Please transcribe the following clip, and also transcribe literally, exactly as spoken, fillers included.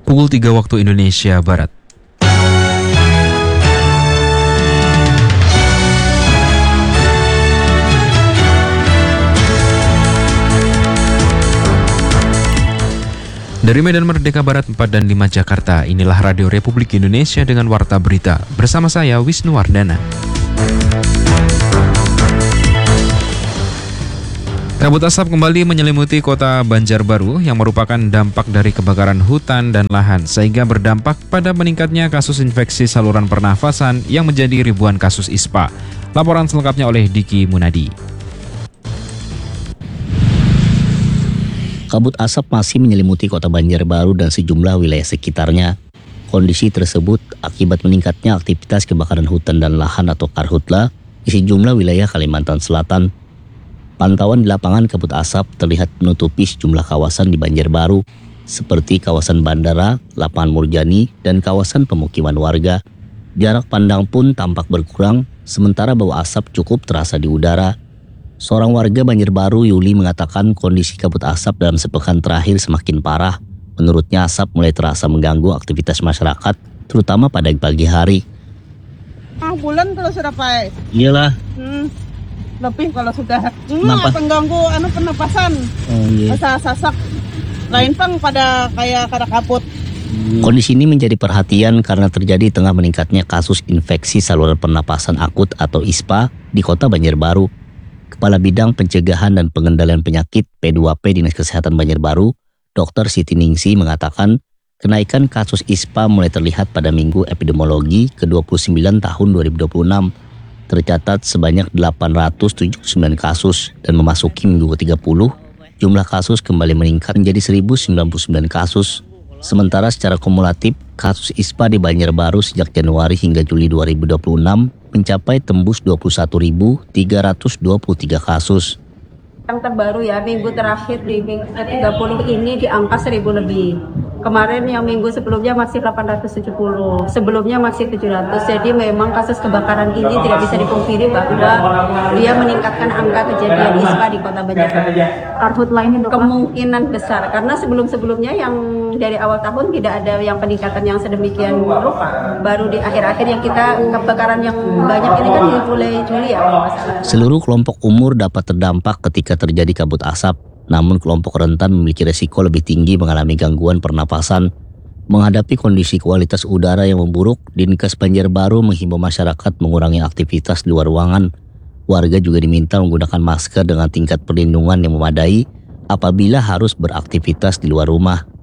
Pukul tiga waktu Indonesia Barat. Dari Medan Merdeka Barat empat dan lima Jakarta, inilah Radio Republik Indonesia dengan Warta Berita. Bersama saya, Wisnu Wardana. Kabut asap kembali menyelimuti kota Banjarbaru yang merupakan dampak dari kebakaran hutan dan lahan, sehingga berdampak pada meningkatnya kasus infeksi saluran pernafasan yang menjadi ribuan kasus I S P A. Laporan selengkapnya oleh Diki Munadi. Kabut asap masih menyelimuti kota Banjarbaru dan sejumlah wilayah sekitarnya. Kondisi tersebut akibat meningkatnya aktivitas kebakaran hutan dan lahan atau karhutla di sejumlah wilayah Kalimantan Selatan. Pantauan di lapangan kabut asap terlihat menutupi sejumlah kawasan di Banjarbaru, seperti kawasan bandara, lapangan Murjani, dan kawasan pemukiman warga. Jarak pandang pun tampak berkurang, sementara bau asap cukup terasa di udara. Seorang warga Banjarbaru, Yuli, mengatakan kondisi kabut asap dalam sepekan terakhir semakin parah. Menurutnya asap mulai terasa mengganggu aktivitas masyarakat, terutama pada pagi hari. Ah, bulan kalau sudah pakai. Iyalah. Hmm, lebih kalau sudah. Cuma pengganggu anu pernapasan. Oh iya. Rasa sasak. Lain pang pada kayak kada kaput. Hmm. Kondisi ini menjadi perhatian karena terjadi tengah meningkatnya kasus infeksi saluran pernapasan akut atau I S P A di kota Banjarbaru. Kepala Bidang Pencegahan dan Pengendalian Penyakit P dua P Dinas Kesehatan Banjarbaru, Dokter Siti Ningsi, mengatakan kenaikan kasus I S P A mulai terlihat pada Minggu Epidemiologi ke dua puluh sembilan tahun dua ribu dua puluh enam. Tercatat sebanyak delapan ratus tujuh puluh sembilan kasus dan memasuki minggu ke tiga puluh, jumlah kasus kembali meningkat menjadi seribu sembilan puluh sembilan kasus. Sementara secara kumulatif, kasus I S P A di Banjarbaru sejak Januari hingga Juli dua ribu dua puluh enam mencapai tembus dua puluh satu ribu tiga ratus dua puluh tiga kasus. Yang terbaru ya, minggu terakhir di minggu ke tiga puluh ini di angka seribu lebih. Kemarin yang minggu sebelumnya masih delapan ratus tujuh puluh, sebelumnya masih tujuh ratus. Jadi memang kasus kebakaran ini tidak bisa dipungkiri bahwa dia meningkatkan angka kejadian I S P A di kota Banjarbaru. Karhutla ini kemungkinan besar karena sebelum-sebelumnya yang dari awal tahun tidak ada yang peningkatan yang sedemikian rupa. Baru di akhir-akhir yang kita kebakaran yang banyak ini kan di mulai Juli ya kalau nggak salah. Seluruh kelompok umur dapat terdampak ketika terjadi kabut asap. Namun kelompok rentan memiliki resiko lebih tinggi mengalami gangguan pernapasan. Menghadapi kondisi kualitas udara yang memburuk, Dinkes Banjarbaru menghimbau masyarakat mengurangi aktivitas di luar ruangan. Warga juga diminta menggunakan masker dengan tingkat perlindungan yang memadai apabila harus beraktivitas di luar rumah.